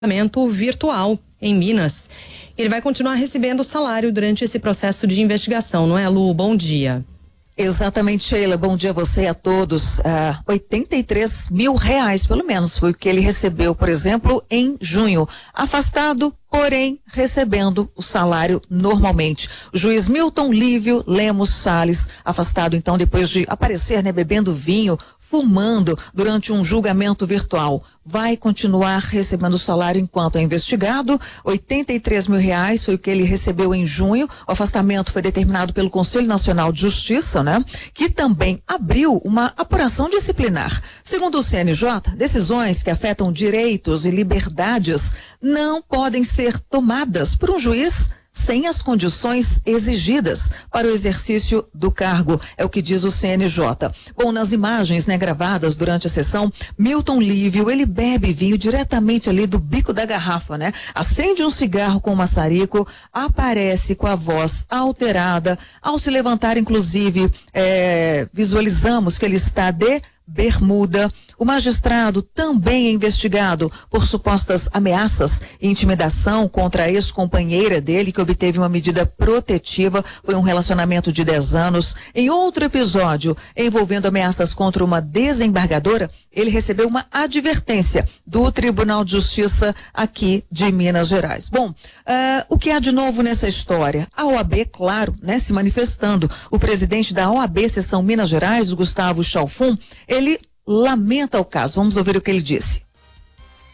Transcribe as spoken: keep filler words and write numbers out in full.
pagamento virtual em Minas. Ele vai continuar recebendo o salário durante esse processo de investigação, não é, Lu? Bom dia. Exatamente, Sheila. Bom dia a você e a todos. Uh, oitenta e três mil reais, pelo menos, foi o que ele recebeu, por exemplo, em junho. Afastado, porém, recebendo o salário normalmente. O juiz Milton Lívio Lemos Salles, afastado então depois de aparecer, né, bebendo vinho, fumando durante um julgamento virtual, vai continuar recebendo o salário enquanto é investigado. oitenta e três mil reais foi o que ele recebeu em junho. O afastamento foi determinado pelo Conselho Nacional de Justiça, né? Que também abriu uma apuração disciplinar. Segundo o C N J, decisões que afetam direitos e liberdades não podem ser tomadas por um juiz sem as condições exigidas para o exercício do cargo, é o que diz o C N J. Bom, nas imagens, né, gravadas durante a sessão, Milton Lívio, ele bebe vinho diretamente ali do bico da garrafa, né? Acende um cigarro com maçarico, aparece com a voz alterada, ao se levantar, inclusive, é, visualizamos que ele está de bermuda. O magistrado também é investigado por supostas ameaças e intimidação contra a ex-companheira dele, que obteve uma medida protetiva. Foi um relacionamento de dez anos. Em outro episódio envolvendo ameaças contra uma desembargadora, ele recebeu uma advertência do Tribunal de Justiça aqui de Minas Gerais. Bom, uh, o que há de novo nessa história? A O A B, claro, né, se manifestando. O presidente da O A B, Seção Minas Gerais, o Gustavo Chalfun, ele lamenta o caso. Vamos ouvir o que ele disse.